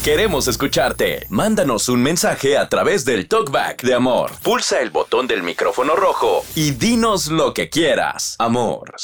Queremos escucharte. Mándanos un mensaje a través del TalkBack de Amor. Pulsa el botón del micrófono rojo y dinos lo que quieras. Amor.